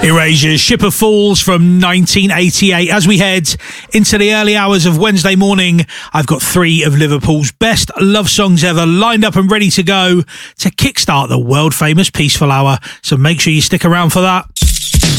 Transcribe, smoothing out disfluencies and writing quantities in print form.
Erasure's Ship of Fools from 1988. As we head into the early hours of Wednesday morning, I've got three of Liverpool's best love songs ever lined up and ready to go to kickstart the world famous Peaceful Hour. So make sure you stick around for that.